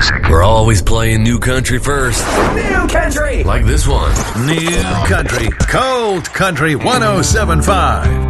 music. We're always playing new country first. New country! Like this one. New Country, Cold Country 107.5.